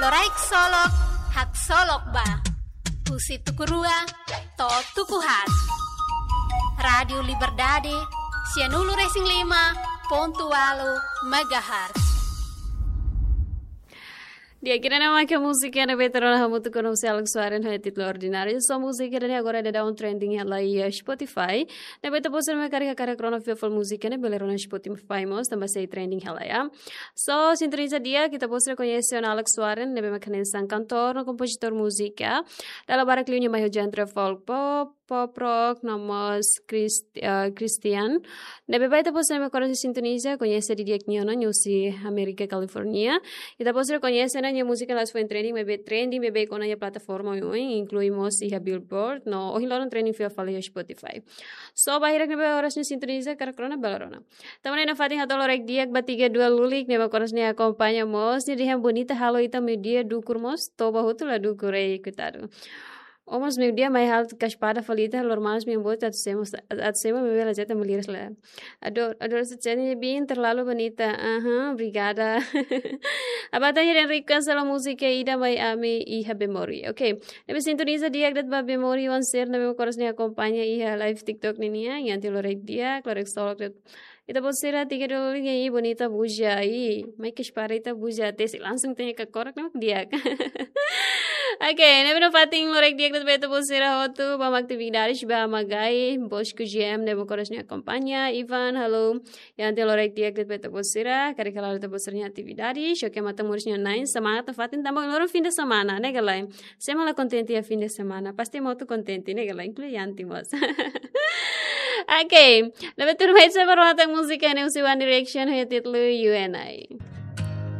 Loraik solok, hak solok ba. Pusi tukurua, to tukuhat. Radio Liberdade, Sianulu Racing 5, Pontualo, Megahertz. Di akhirnya nama ke musiknya na veterano hamu tu kono se Alex Suaren ha titolo ordinario so musiknya dan agora ada down trending la Spotify na beta poser me karika kara krono feel musiknya belerona Spotify mos tambah sei trending ya so sintoniza dia kita poser conhece Alex Suaren nebe makanensan cantor no compositor música dalam barak liunya mayo genre folk pop rock nomos Christian nebe beta poser me conhece sintoniza conhece dia knyono nyusi Amerika California kita poser conhece na música las fue en trending bebe con a plataforma hoy incluimos a Billboard no hoy lo trending fue a Spotify so bahira que be horas ni sintoniza karena belarona tamane na fatin hatolo rek diak batiga dua lulik ne bakoras ni acompañamos ni dihan bonita halo ita media dukurmos to bahutula dukure ikutado Omos meu dia mai hal kaspada falita normal meu bot atsema me vela jeta meliras la. Ador secene bien terlalu bonita. Obrigada. Abata hier Enrique sala música ida mai ame iha memori. Okay. Nebe sintoniza dia dat ba memori wan ser nebe koras ni acompaña iha live TikTok ni nia yang tilorek dia klorek solok Ita posera tiga dulu yang bonita buja mai kaspada ita buja tes langsung tanya ke korak nak dia. Okay, nebe no fating lorek dia dat beta posera hotu ba aktividades ba magai bosco GM nebe koras ni acompaña Ivan halo yang lorek dia dat beta posera kari kala ita posernya atividades oke mata murisnya nain semangat fatin tambah loro fin de semana ne galai semala contenti a fin de semana pasti mau tu contenti ne galai incluyanti mos Okay, nebe turmai sa barwatang musika ne usi One Direction hayat titlu UNI